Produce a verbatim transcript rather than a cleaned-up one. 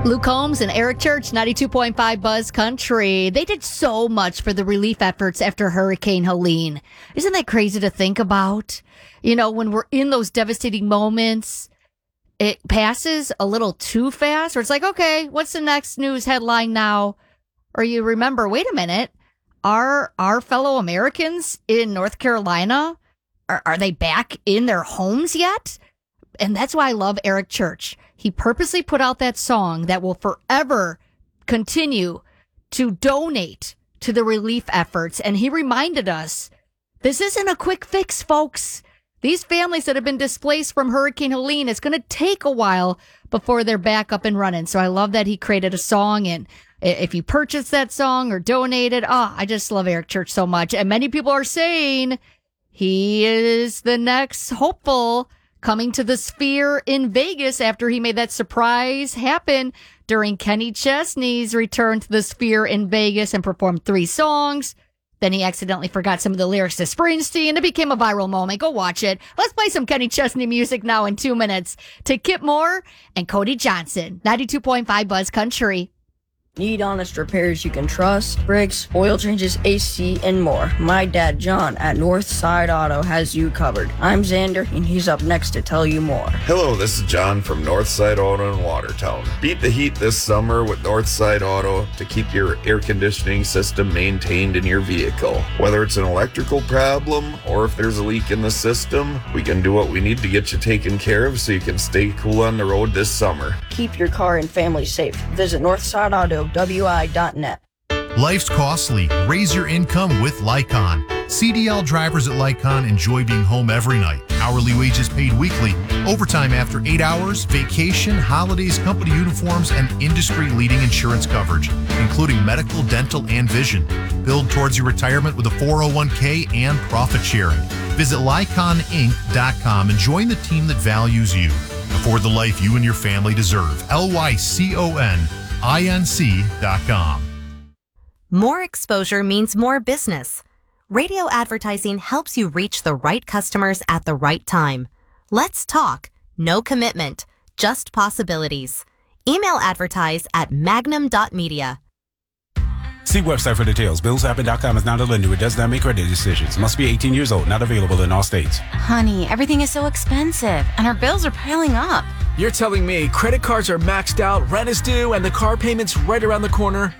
Luke Combs and Eric Church, ninety-two point five Buzz Country. They did so much for the relief efforts after Hurricane Helene. Isn't that crazy to think about? You know, when we're in those devastating moments, it passes a little too fast, or it's like, okay, what's the next news headline now? Or you remember, wait a minute, are our fellow Americans in North Carolina, are, are they back in their homes yet? And that's why I love Eric Church. He purposely put out that song that will forever continue to donate to the relief efforts. And he reminded us, this isn't a quick fix, folks. These families that have been displaced from Hurricane Helene, it's going to take a while before they're back up and running. So I love that he created a song. And if you purchase that song or donate it, oh, I just love Eric Church so much. And many people are saying he is the next hopeful coming to the Sphere in Vegas after he made that surprise happen during Kenny Chesney's return to the Sphere in Vegas and performed three songs. Then he accidentally forgot some of the lyrics to Springsteen. It became a viral moment. Go watch it. Let's play some Kenny Chesney music now in two minutes to Kip Moore and Cody Johnson. ninety-two point five Buzz Country. Need honest repairs you can trust, brakes, oil changes, A C, and more. My dad, John, at Northside Auto has you covered. I'm Xander, and he's up next to tell you more. Hello, this is John from Northside Auto in Watertown. Beat the heat this summer with Northside Auto to keep your air conditioning system maintained in your vehicle. Whether it's an electrical problem or if there's a leak in the system, we can do what we need to get you taken care of so you can stay cool on the road this summer. Keep your car and family safe. Visit Northside Auto W I dot net. Life's costly. Raise your income with Lycon. C D L drivers at Lycon enjoy being home every night. Hourly wages paid weekly, overtime after eight hours, vacation, holidays, company uniforms, and industry-leading insurance coverage, including medical, dental, and vision. Build towards your retirement with a four oh one k and profit sharing. Visit Lycon Inc dot com and join the team that values you. Afford the life you and your family deserve. L Y C O N I N C dot com. More exposure means more business. Radio advertising helps you reach the right customers at the right time. Let's talk. No commitment, just possibilities. Email advertise at magnum dot media. See website for details. Bills Happen dot com is not a lender. It does not make credit decisions. Must be eighteen years old. Not available in all states. Honey, everything is so expensive, and our bills are piling up. You're telling me credit cards are maxed out, rent is due, and the car payment's right around the corner?